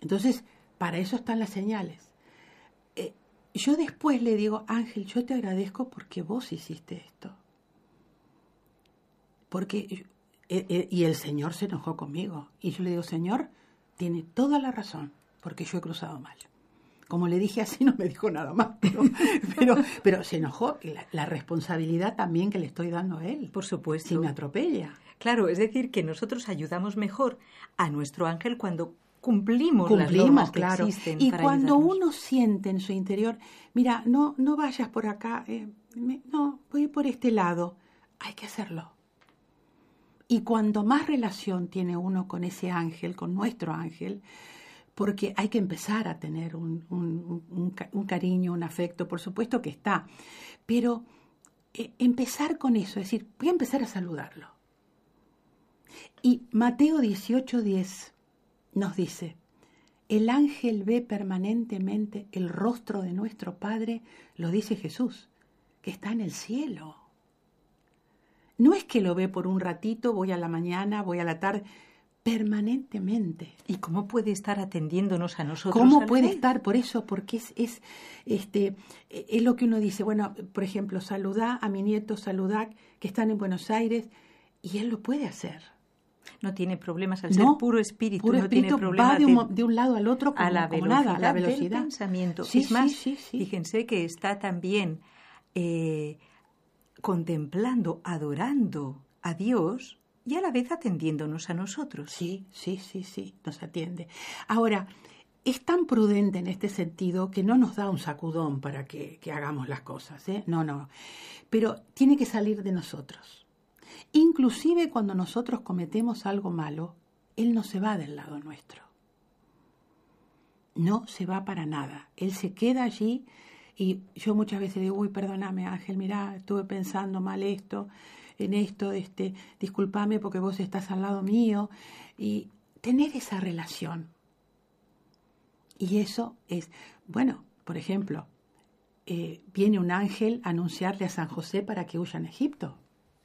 Entonces, para eso están las señales. Yo después le digo, Ángel, yo te agradezco porque vos hiciste esto. Porque y el Señor se enojó conmigo. Y yo le digo, Señor, tiene toda la razón, porque yo he cruzado mal. Como le dije así, no me dijo nada más, pero se enojó. La responsabilidad también que le estoy dando a él. Por supuesto. Si me atropella. Claro, es decir, que nosotros ayudamos mejor a nuestro ángel cuando cumplimos las normas que claro. existen. Y para cuando ayudarnos. uno siente en su interior, mira, no vayas por acá, no, voy por este lado, hay que hacerlo. Y cuando más relación tiene uno con ese ángel, con nuestro ángel, porque hay que empezar a tener un cariño, un afecto, por supuesto que está, pero empezar con eso, es decir, voy a empezar a saludarlo. Y Mateo 18:10 nos dice, el ángel ve permanentemente el rostro de nuestro Padre, lo dice Jesús, que está en el cielo. No es que lo ve por un ratito, voy a la mañana, voy a la tarde, permanentemente. ¿Y cómo puede estar atendiéndonos a nosotros? ¿Cómo puede estar? Por eso, porque es lo que uno dice. Bueno, por ejemplo, saludá a mi nieto, saludá que están en Buenos Aires, y él lo puede hacer. No tiene problemas al ser puro espíritu, no tiene problemas va de un lado al otro como, a la como velocidad, nada, a la velocidad del pensamiento. Sí, es más, sí. Fíjense que está también contemplando, adorando a Dios y a la vez atendiéndonos a nosotros. Sí, nos atiende. Ahora, es tan prudente en este sentido que no nos da un sacudón para que hagamos las cosas, ¿eh? No, pero tiene que salir de nosotros. Inclusive cuando nosotros cometemos algo malo, Él no se va del lado nuestro. No se va para nada. Él se queda allí y yo muchas veces digo, uy, perdóname Ángel, mirá, estuve pensando mal en esto, discúlpame porque vos estás al lado mío. Y tener esa relación. Y eso es, bueno, por ejemplo, viene un ángel a anunciarle a San José para que huya en Egipto.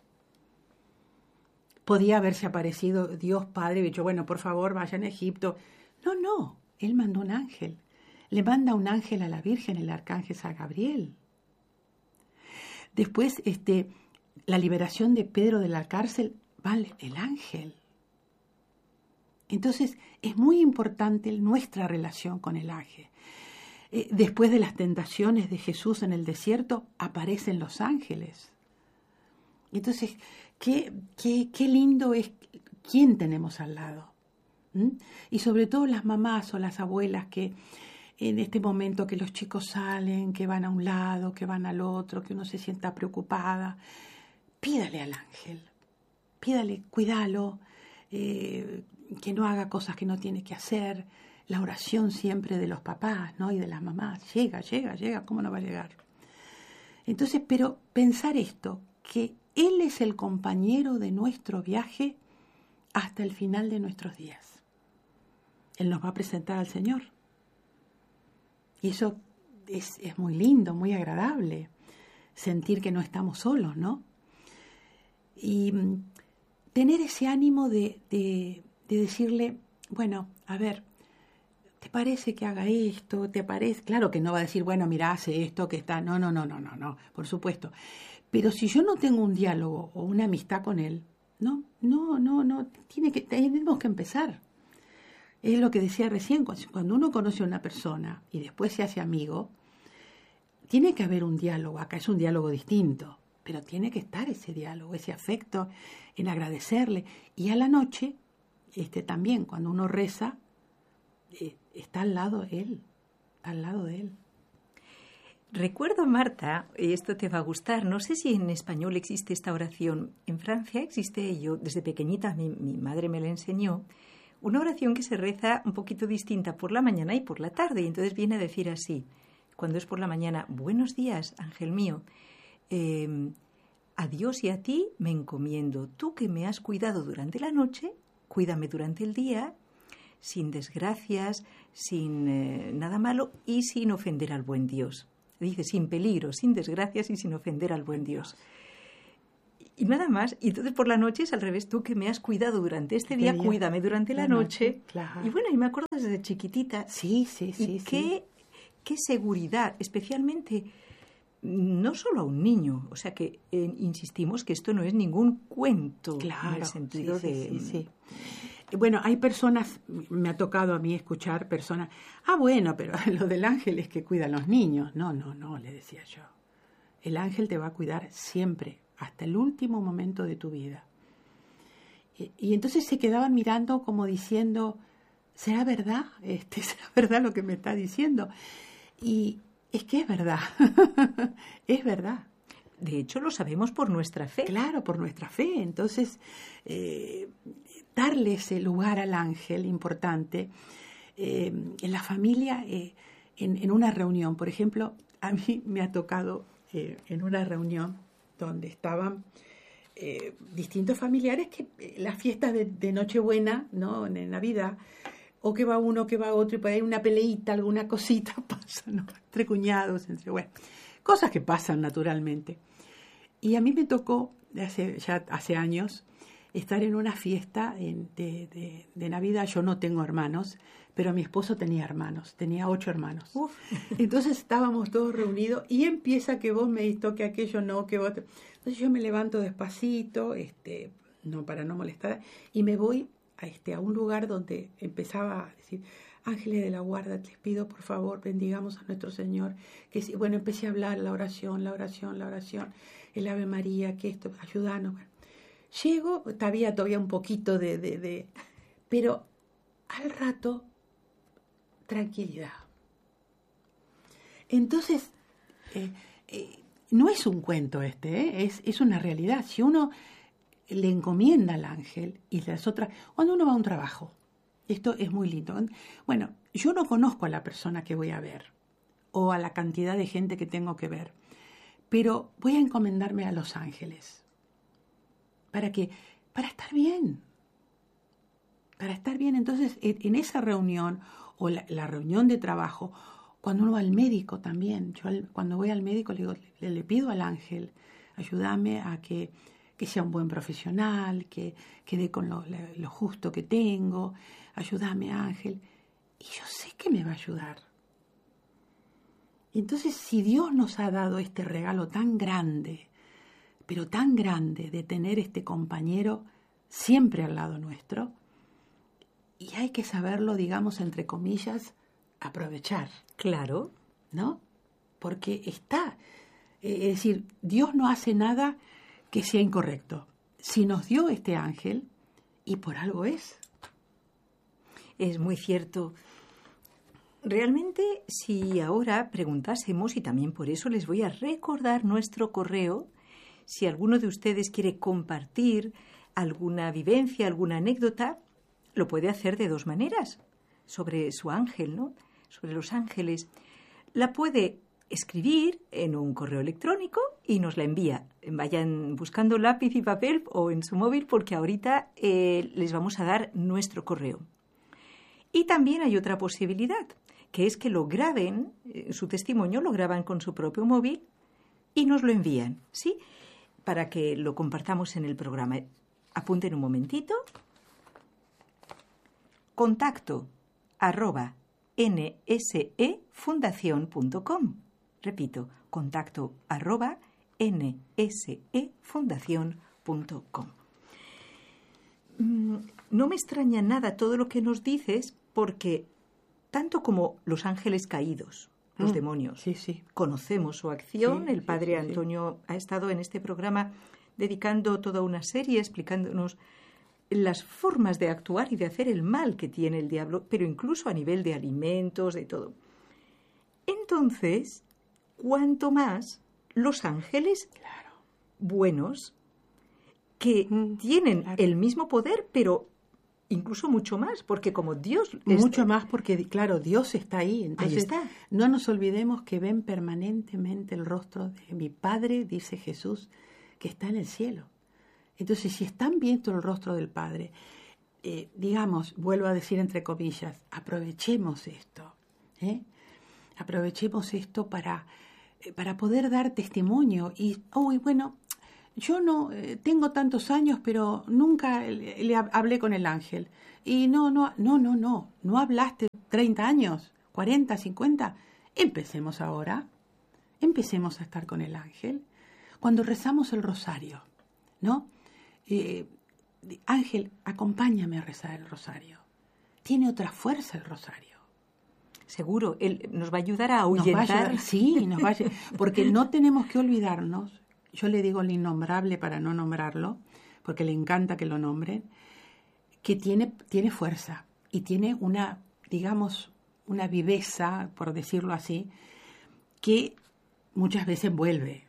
Podía haberse aparecido Dios Padre y dicho, bueno, por favor, vayan a Egipto. No, Él mandó un ángel. Le manda un ángel a la Virgen, el arcángel San Gabriel. Después, la liberación de Pedro de la cárcel, vale, el ángel. Entonces, es muy importante nuestra relación con el ángel. Después de las tentaciones de Jesús en el desierto, aparecen los ángeles. Entonces, qué lindo es quién tenemos al lado. Y sobre todo las mamás o las abuelas que en este momento que los chicos salen, que van a un lado, que van al otro, que uno se sienta preocupada, pídale al ángel, pídale, cuídalo, que no haga cosas que no tiene que hacer. La oración siempre de los papás, ¿no? Y de las mamás, llega, ¿cómo no va a llegar? Entonces, pero pensar esto, que Él es el compañero de nuestro viaje hasta el final de nuestros días. Él nos va a presentar al Señor. Y eso es muy lindo, muy agradable, sentir que no estamos solos, ¿no? Y tener ese ánimo de decirle, bueno, a ver, ¿te parece que haga esto? ¿Te parece? Claro que no va a decir, bueno, mira, hace esto que está... No, por supuesto. Pero si yo no tengo un diálogo o una amistad con él, no, tenemos que empezar. Es lo que decía recién, cuando uno conoce a una persona y después se hace amigo, tiene que haber un diálogo. Acá es un diálogo distinto, pero tiene que estar ese diálogo, ese afecto, en agradecerle. Y a la noche, también, cuando uno reza, está al lado de él. Recuerdo, Marta, y esto te va a gustar, no sé si en español existe esta oración. En Francia existe, yo desde pequeñita, mi madre me la enseñó, una oración que se reza un poquito distinta por la mañana y por la tarde. Y entonces viene a decir así, cuando es por la mañana, buenos días, ángel mío, a Dios y a ti me encomiendo. Tú que me has cuidado durante la noche, cuídame durante el día, sin desgracias, sin nada malo y sin ofender al buen Dios. Dice, sin peligro, sin desgracias y sin ofender al buen Dios. Y nada más. Y entonces por la noche es al revés. Tú que me has cuidado durante este día, cuídame durante la noche. Claro. Y bueno, y me acuerdo desde chiquitita. Sí. Y qué seguridad, especialmente no solo a un niño. O sea que insistimos que esto no es ningún cuento. Claro, en el sentido de... Sí. Bueno, hay personas, me ha tocado a mí escuchar personas, bueno, pero lo del ángel es que cuida a los niños. No, le decía yo. El ángel te va a cuidar siempre, hasta el último momento de tu vida. Y entonces se quedaban mirando como diciendo, ¿será verdad? ¿Será verdad lo que me está diciendo? Y es que es verdad, es verdad. De hecho, lo sabemos por nuestra fe. Claro, por nuestra fe. Entonces, darle ese lugar al ángel importante. En la familia, en una reunión, por ejemplo, a mí me ha tocado en una reunión donde estaban distintos familiares que las fiestas de Nochebuena, ¿no? En Navidad, o que va uno, que va otro, y por ahí una peleita, alguna cosita pasa, ¿no? Entre cuñados, bueno, cosas que pasan naturalmente. Y a mí me tocó, hace años, estar en una fiesta de Navidad. Yo no tengo hermanos, pero mi esposo tenía hermanos, tenía 8 hermanos. Uf. Entonces estábamos todos reunidos y empieza que vos me diste, que aquello no, que vos... Entonces yo me levanto despacito, no para no molestar, y me voy a un lugar donde empezaba a decir, ángeles de la guarda, les pido por favor, bendigamos a nuestro Señor. Que sí, bueno, empecé a hablar la oración, el Ave María, que esto, ayúdanos. Bueno, llego, había todavía un poquito pero al rato, tranquilidad. Entonces, no es un cuento es una realidad. Si uno le encomienda al ángel y las otras, cuando uno va a un trabajo, esto es muy lindo. Bueno, yo no conozco a la persona que voy a ver o a la cantidad de gente que tengo que ver, pero voy a encomendarme a los ángeles. ¿Para qué? Para estar bien. Para estar bien. Entonces, en esa reunión o la reunión de trabajo, cuando uno va al médico también, yo cuando voy al médico le pido al ángel, ayúdame a que sea un buen profesional, que dé con lo justo que tengo, ayúdame ángel. Y yo sé que me va a ayudar. Entonces, si Dios nos ha dado este regalo tan grande, pero tan grande de tener este compañero siempre al lado nuestro, y hay que saberlo, digamos, entre comillas, aprovechar. Claro. ¿No? Porque está, es decir, Dios no hace nada que sea incorrecto. Si nos dio este ángel, y por algo es. Es muy cierto. Realmente, si ahora preguntásemos, y también por eso les voy a recordar nuestro correo, si alguno de ustedes quiere compartir alguna vivencia, alguna anécdota, lo puede hacer de 2 maneras, sobre su ángel, ¿no? Sobre los ángeles. La puede escribir en un correo electrónico y nos la envía. Vayan buscando lápiz y papel o en su móvil porque ahorita les vamos a dar nuestro correo. Y también hay otra posibilidad, que es que lo graben, su testimonio lo graban con su propio móvil y nos lo envían, ¿sí? Para que lo compartamos en el programa. Apunten un momentito. contacto@nsefundacion.com. Repito, contacto@nsefundacion.com. No me extraña nada todo lo que nos dices porque tanto como los ángeles caídos, los demonios, sí. conocemos su acción. El padre Antonio ha estado en este programa dedicando toda una serie explicándonos las formas de actuar y de hacer el mal que tiene el diablo, pero incluso a nivel de alimentos, de todo. Entonces, cuanto más los ángeles buenos, que tienen el mismo poder, pero incluso mucho más, porque como Dios... Mucho más porque, claro, Dios está ahí. Entonces, ahí está. No nos olvidemos que ven permanentemente el rostro de mi Padre, dice Jesús, que está en el cielo. Entonces, si están viendo el rostro del Padre, digamos, vuelvo a decir entre comillas, aprovechemos esto. Aprovechemos esto para poder dar testimonio. Y, bueno, yo no tengo tantos años, pero nunca le hablé con el ángel. Y no hablaste 30 años, 40, 50. Empecemos ahora, empecemos a estar con el ángel. Cuando rezamos el rosario, ¿no? Ángel, acompáñame a rezar el rosario. Tiene otra fuerza el rosario. Seguro, él nos va a ayudar a ahuyentar. Sí, nos va a ayudar, porque no tenemos que olvidarnos. Yo le digo el innombrable para no nombrarlo, porque le encanta que lo nombren, que tiene fuerza y tiene una, digamos, una viveza, por decirlo así, que muchas veces vuelve.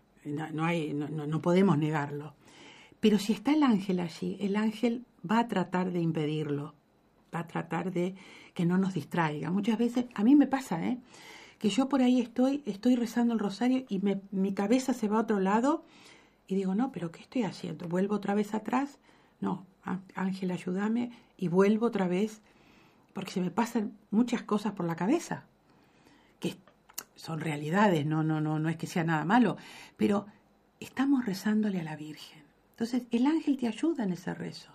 No podemos negarlo. Pero si está el ángel allí, el ángel va a tratar de impedirlo, va a tratar de que no nos distraiga. Muchas veces, a mí me pasa, que yo por ahí estoy rezando el rosario y mi cabeza se va a otro lado y digo, no, pero ¿qué estoy haciendo? ¿Vuelvo otra vez atrás? No, Ángel, ayúdame, y vuelvo otra vez, porque se me pasan muchas cosas por la cabeza, que son realidades, no es que sea nada malo, pero estamos rezándole a la Virgen. Entonces, el ángel te ayuda en ese rezo.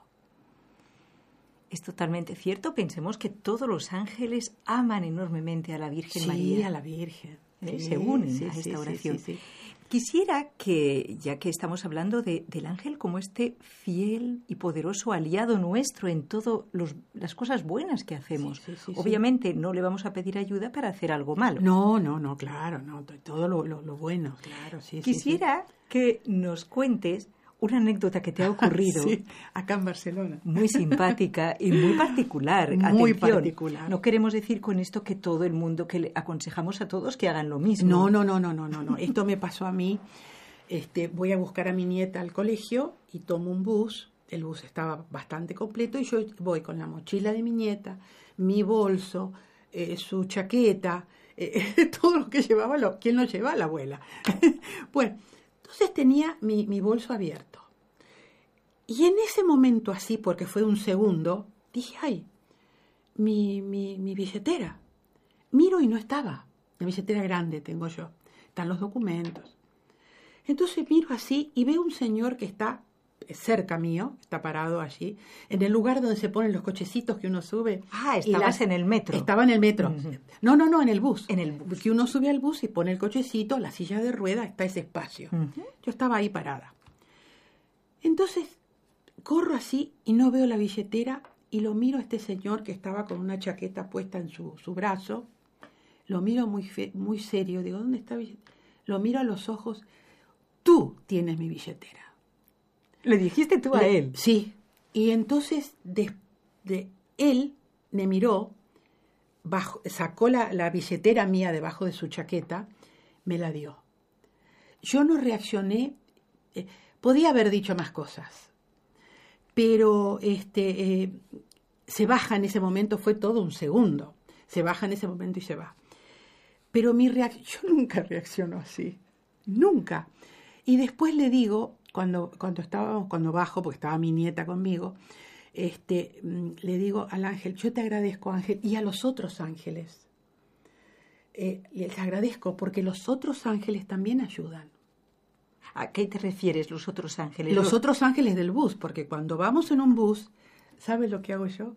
Es totalmente cierto. Pensemos que todos los ángeles aman enormemente a la Virgen María. Sí, a la Virgen. Se unen a esta oración. Sí. Quisiera que, ya que estamos hablando del ángel como este fiel y poderoso aliado nuestro en todas las cosas buenas que hacemos, obviamente no le vamos a pedir ayuda para hacer algo malo. No, claro, no, todo lo bueno, claro, sí. Quisiera que nos cuentes una anécdota que te ha ocurrido acá en Barcelona. Muy simpática y muy particular. Muy Atención, particular. No queremos decir con esto que todo el mundo, que le aconsejamos a todos que hagan lo mismo. No. Esto me pasó a mí. Voy a buscar a mi nieta al colegio y tomo un bus. El bus estaba bastante completo y yo voy con la mochila de mi nieta, mi bolso, su chaqueta, todo lo que llevaba, ¿quién lo lleva? La abuela. Bueno, entonces tenía mi bolso abierto. Y en ese momento así, porque fue un segundo, dije, ay, mi billetera. Miro y no estaba. La billetera grande tengo yo. Están los documentos. Entonces miro así y veo un señor que está cerca mío, está parado allí, en el lugar donde se ponen los cochecitos que uno sube. Ah, estabas en el metro. Estaba en el metro. Uh-huh. No, en el bus. En el bus. Que uno sube al bus y pone el cochecito, la silla de rueda, está ese espacio. Uh-huh. Yo estaba ahí parada. Entonces, corro así y no veo la billetera y lo miro a este señor que estaba con una chaqueta puesta en su brazo. Lo miro muy serio. Digo, ¿dónde está mi billetera? Lo miro a los ojos. Tú tienes mi billetera. ¿Le dijiste tú a él? Sí. Y entonces él me miró, sacó la billetera mía debajo de su chaqueta, me la dio. Yo no reaccioné, podía haber dicho más cosas, pero se baja en ese momento, fue todo un segundo, se baja en ese momento y se va. Pero yo nunca reacciono así, nunca. Y después le digo, cuando bajo, porque estaba mi nieta conmigo, le digo al ángel, yo te agradezco, ángel, y a los otros ángeles. Les agradezco porque los otros ángeles también ayudan. ¿A qué te refieres, los otros ángeles? Los otros ángeles del bus, porque cuando vamos en un bus, ¿sabes lo que hago yo?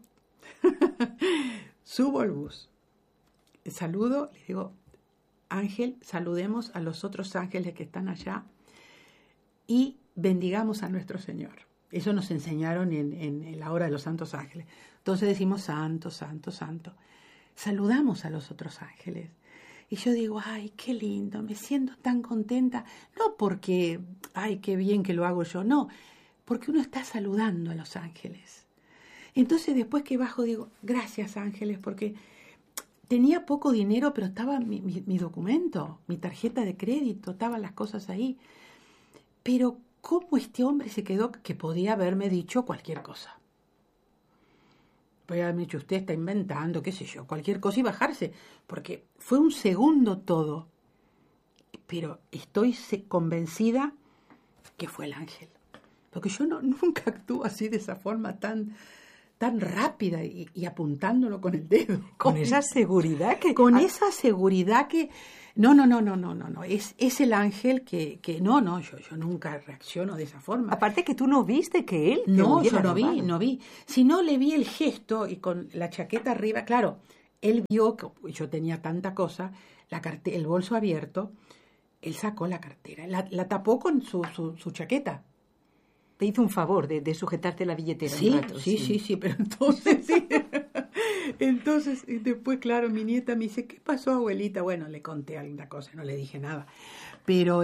Subo al bus, saludo, le digo, ángel, saludemos a los otros ángeles que están allá y bendigamos a nuestro Señor. Eso nos enseñaron en la hora de los santos ángeles. Entonces decimos santo, santo, santo. Saludamos a los otros ángeles. Y yo digo, ay, qué lindo, me siento tan contenta. No porque, ay, qué bien que lo hago yo, no, porque uno está saludando a los ángeles. Entonces después que bajo digo, gracias ángeles, porque tenía poco dinero, pero estaba mi documento, mi tarjeta de crédito, estaban las cosas ahí. Pero ¿cómo este hombre se quedó que podía haberme dicho cualquier cosa? Podría haberme dicho, usted está inventando, qué sé yo, cualquier cosa y bajarse, porque fue un segundo todo. Pero estoy convencida que fue el ángel. Porque yo nunca actúo así de esa forma tan rápida y apuntándolo con el dedo. Con esa seguridad que... Con esa seguridad que No. Es el ángel que yo nunca reacciono de esa forma. Aparte que tú no viste que él... No, yo no vi. Si no, le vi el gesto y con la chaqueta arriba, claro, él vio que yo tenía tanta cosa, el bolso abierto, él sacó la cartera, la tapó con su chaqueta. Te hizo un favor de sujetarte la billetera Sí, un rato. Sí, pero entonces sí. Entonces, después, claro, mi nieta me dice, ¿qué pasó, abuelita? Bueno, le conté alguna cosa, no le dije nada. Pero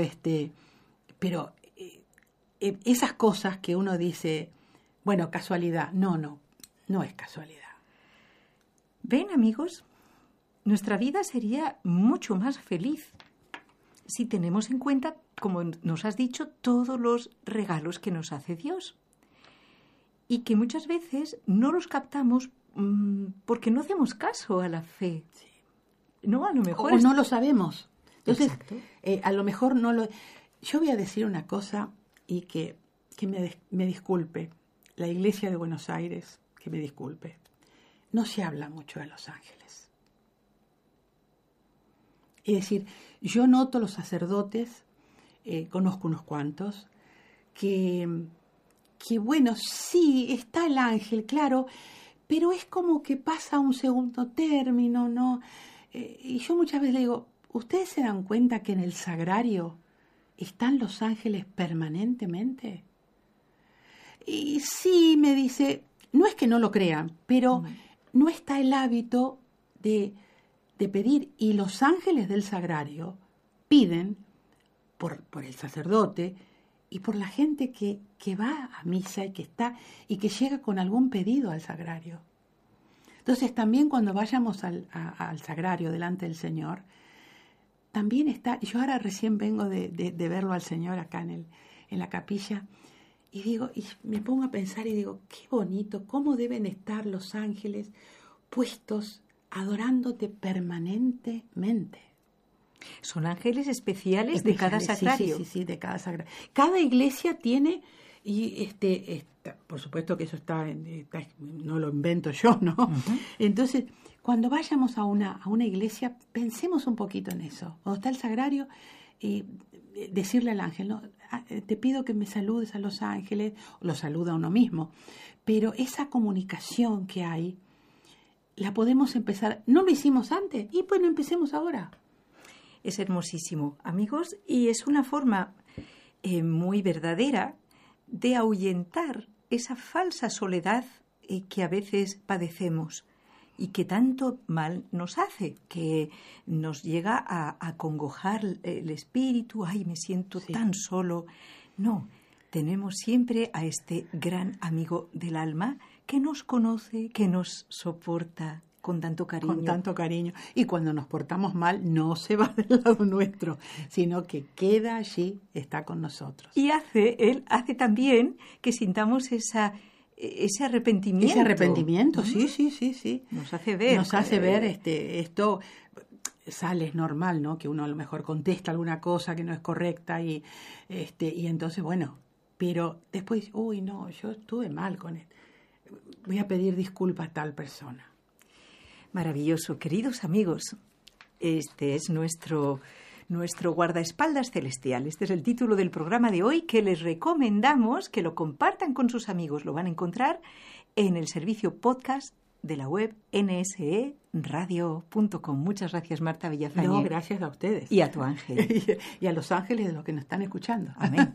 esas cosas que uno dice, bueno, casualidad, no es casualidad. Ven, amigos, nuestra vida sería mucho más feliz si tenemos en cuenta, como nos has dicho, todos los regalos que nos hace Dios. Y que muchas veces no los captamos porque no hacemos caso a la fe. Sí. No, a lo mejor... O no lo sabemos. Entonces, exacto. A lo mejor no lo... Yo voy a decir una cosa y que me disculpe. La Iglesia de Buenos Aires, que me disculpe. No se habla mucho de los ángeles. Es decir, yo noto los sacerdotes, conozco unos cuantos, que bueno, sí, está el ángel, claro, pero es como que pasa a un segundo término, ¿no? Y yo muchas veces le digo, ¿ustedes se dan cuenta que en el sagrario están los ángeles permanentemente? Y sí, me dice, no es que no lo crean, pero no está el hábito de pedir, y los ángeles del sagrario piden por el sacerdote y por la gente que va a misa y que está y que llega con algún pedido al sagrario. Entonces también cuando vayamos al sagrario delante del Señor, también está, yo ahora recién vengo de verlo al Señor acá en la capilla, y me pongo a pensar y digo, qué bonito, cómo deben estar los ángeles puestos adorándote permanentemente. Son ángeles especiales de cada sagrario. Sí, de cada sagrario. Cada iglesia tiene, y por supuesto que eso está no lo invento yo, ¿no? Uh-huh. Entonces, cuando vayamos a una iglesia, pensemos un poquito en eso. Cuando está el sagrario, decirle al ángel, ¿no? Te pido que me saludes a los ángeles, lo saluda uno mismo, pero esa comunicación que hay, la podemos empezar, no lo hicimos antes, y pues no empecemos ahora. Es hermosísimo, amigos, y es una forma muy verdadera de ahuyentar esa falsa soledad que a veces padecemos y que tanto mal nos hace, que nos llega a acongojar el espíritu, ay, me siento tan solo. No, tenemos siempre a este gran amigo del alma que nos conoce, que nos soporta con tanto cariño. Con tanto cariño. Y cuando nos portamos mal, no se va del lado nuestro, sino que queda allí, está con nosotros. Y él hace también que sintamos ese arrepentimiento. Ese arrepentimiento, sí. Nos hace ver. Esto sale, es normal, ¿no? Que uno a lo mejor contesta alguna cosa que no es correcta y entonces, bueno, pero después, no, yo estuve mal con él. Voy a pedir disculpas a tal persona. Maravilloso. Queridos amigos, este es nuestro guardaespaldas celestial. Este es el título del programa de hoy, que les recomendamos que lo compartan con sus amigos. Lo van a encontrar en el servicio podcast de la web nseradio.com. Muchas gracias, Marta Villafañe. No, gracias a ustedes. Y a tu ángel. Y a los ángeles de los que nos están escuchando. Amén.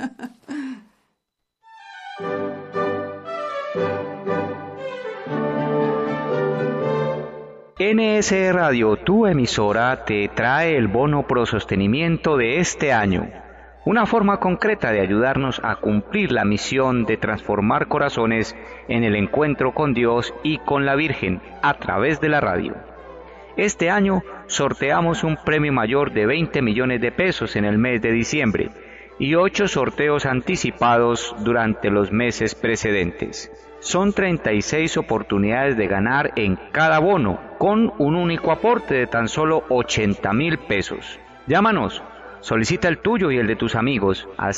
NSE Radio, tu emisora, te trae el bono pro sostenimiento de este año. Una forma concreta de ayudarnos a cumplir la misión de transformar corazones en el encuentro con Dios y con la Virgen a través de la radio. Este año sorteamos un premio mayor de 20 millones de pesos en el mes de diciembre y 8 sorteos anticipados durante los meses precedentes. Son 36 oportunidades de ganar en cada bono, con un único aporte de tan solo 80,000 pesos. Llámanos, solicita el tuyo y el de tus amigos al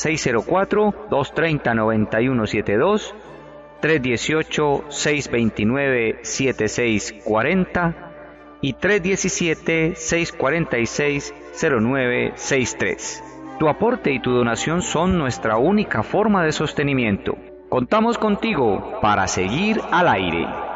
604-230-9172, 318-629-7640 y 317-646-0963. Tu aporte y tu donación son nuestra única forma de sostenimiento. Contamos contigo para seguir al aire.